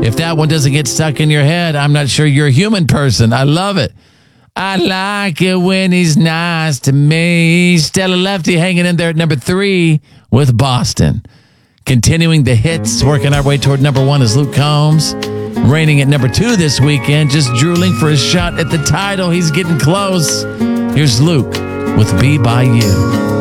If that one doesn't get stuck in your head, I'm not sure you're a human person. I love it. I like it when he's nice to me. Stella Lefty hanging in there at number 3 with Boston. Continuing the hits, working our way toward number 1 is Luke Combs. Reigning at number 2 this weekend, just drooling for a shot at the title. He's getting close. Here's Luke with Be By You.